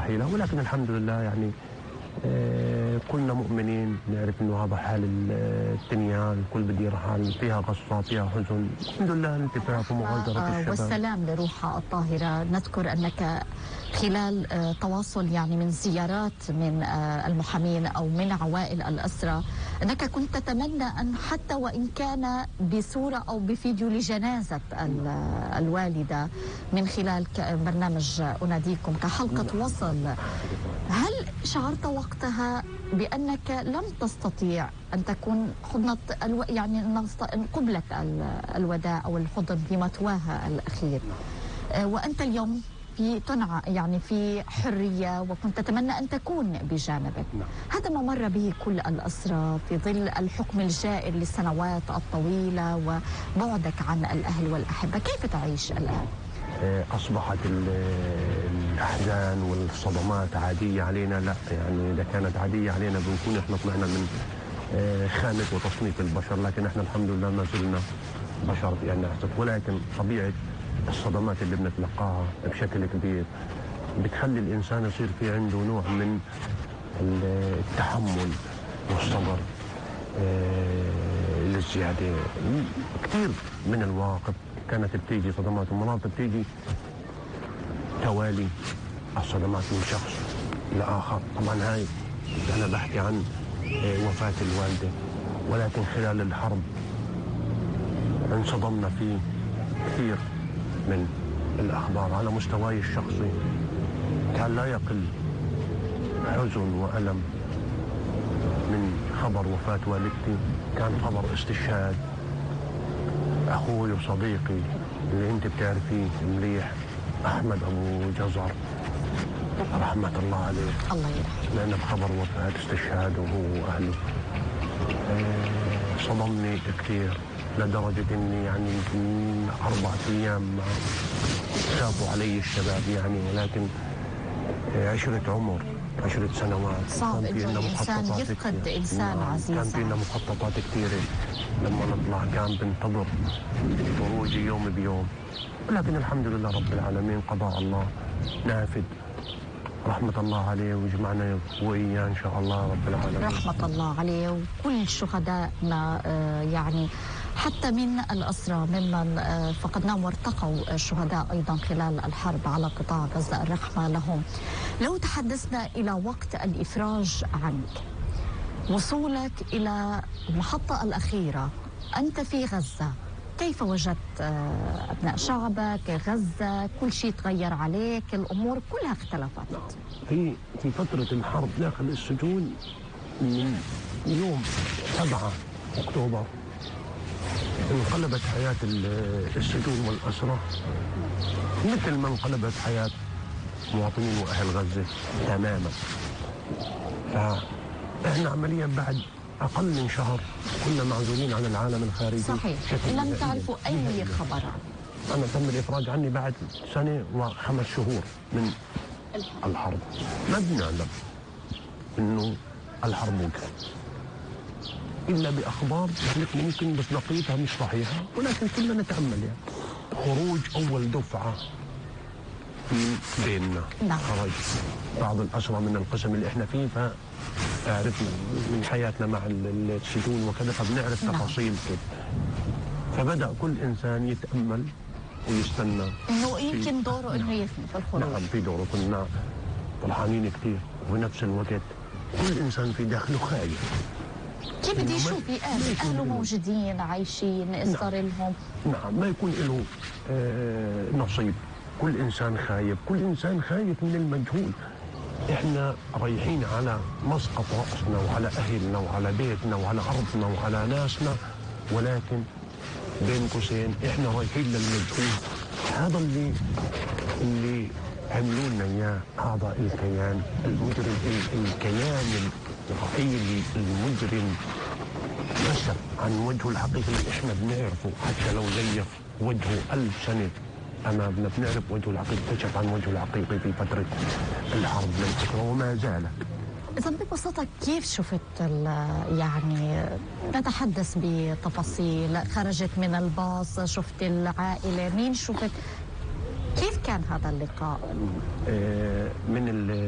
رحيله، ولكن الحمد لله يعني كلنا مؤمنين، نعرف انه هذا حال الدنيا، الكل بده يرحل، فيها غصه فيها حزن، الحمد لله الالتفاف ومغادره الشباب. والسلام لروحها الطاهره. نذكر انك خلال تواصل يعني من زيارات من المحامين او من عوائل الاسرى، انك كنت تتمنى ان حتى وان كان بصوره او بفيديو لجنازه الوالده من خلال برنامج اناديكم كحلقه وصل. هل شعرت وقتها بأنك لم تستطيع أن تكون حضنة يعني قبلة الوداع أو الحضن في مثواها الأخير، وأنت اليوم في يعني في حرية، وكنت تتمنى أن تكون بجانبك؟ هذا ما مر به كل الأسرى في ظل الحكم الجائر للسنوات الطويلة وبعدك عن الأهل والأحبة. كيف تعيش الآن؟ أصبحت الأحزان والصدمات عادية علينا؟ لا، يعني إذا كانت عادية علينا بنكون إحنا طلعنا من خانة وتصنيف البشر، لكن إحنا الحمد لله ما زلنا بشر في أن نحسد. ولكن طبيعة الصدمات اللي بنتلقاها بشكل كبير بتخلي الإنسان يصير في عنده نوع من التحمل والصبر للزيادة. كثير من المواقف كانت بتيجي صدمات، ومرات بتيجي توالي الصدمات من شخص لآخر. طبعا هاي أنا بحكي عن وفاة الوالدة، ولكن خلال الحرب انصدمنا في كثير من الأخبار. على مستواي الشخصي كان لا يقل حزن وألم من خبر وفاة والدتي، كان خبر استشهاد أخوي وصديقي اللي أنت بتعرفيه مليح، أحمد أبو جزر رحمة الله عليه، الله يرحمه، لأن بخبر وفاة استشهاده هو وأهله صدمني كثير، لدرجة إني يعني يمكن 4 أيام ما شافوا علي الشباب يعني. ولكن عشرة عمر، 10 سنوات، صعب إنه الإنسان يفقد إنسان عزيز. كان فينا مخططات كثيرة لما نطلع، كان بنتظر خروجي يوم بيوم، ولكن الحمد لله رب العالمين قضاء الله نافذ، رحمة الله عليه ويجمعنا وإياه إن شاء الله رب العالمين. رحمة الله عليه وكل شهدائنا، يعني حتى من الأسرى ممن فقدناهم وارتقوا الشهداء أيضا خلال الحرب على قطاع غزة، الرحمة لهم. لو تحدثنا إلى وقت الإفراج عنك، وصولك إلى المحطة الأخيرة، أنت في غزة، كيف وجدت أبناء شعبك؟ غزة كل شيء تغير عليك، الأمور كلها اختلفت. في فترة الحرب داخل السجون من يوم 7 أكتوبر انقلبت حياة السجون والأسرى مثل ما انقلبت حياة مواطنين وأهل غزة تماما. فإحنا عمليا بعد أقل من شهر كنا معزولين عن العالم الخارجي. صحيح، لم تعرفوا أي خبر. أنا تم الإفراج عني بعد 1 و5 شهور من الحرب. ما بنعلم إنه الحرب وقفت إلا بأخبار ممكن مصداقيتها مش صحيحة، ولكن كلنا نتأمل يعني. خروج أول دفعة من بيننا، خرج بعض الأسرى من القسم اللي إحنا فيه، فعرفنا من حياتنا مع السجون وكذا، فبنعرف تفاصيل كده. فبدأ كل إنسان يتأمل ويستنى إنه يمكن دوره إنه يفني في الخروج. نعم في دوره، كنا فرحانين كثير، وفي نفس الوقت كل إنسان في داخله خايف. كيف بده يشوف أهله موجودين عايشين، صار لهم نعم ما يكون له نصيب. كل إنسان خايف، كل إنسان خايف من المجهول. إحنا رايحين على مسقط رأسنا وعلى أهلنا وعلى بيتنا وعلى أرضنا وعلى ناسنا، ولكن بين قوسين إحنا رايحين للمجهول. هذا اللي عملوا لنا إياه، هذا الكيان المجرم، الكيان الرحيلي المجرم كشف عن وجهه الحقيقي اللي إحنا بنعرفه، حتى لو زيف وجهه 1000 سنة أمامنا بنعرف وجهه الحقيقي. كشف عن وجهه الحقيقي في فترة الحرب للأسرى وما زال. إذا ببساطة كيف شفت يعني نتحدث بتفاصيل، خرجت من الباص، شفت العائلة، مين شفت، كيف كان هذا اللقاء؟ من